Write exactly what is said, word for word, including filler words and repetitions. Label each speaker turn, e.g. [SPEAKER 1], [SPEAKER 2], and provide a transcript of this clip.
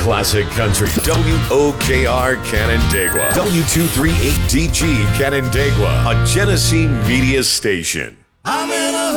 [SPEAKER 1] classic country. W O K R Canandaigua. W two thirty-eight D G Canandaigua. A Genesee Media Station.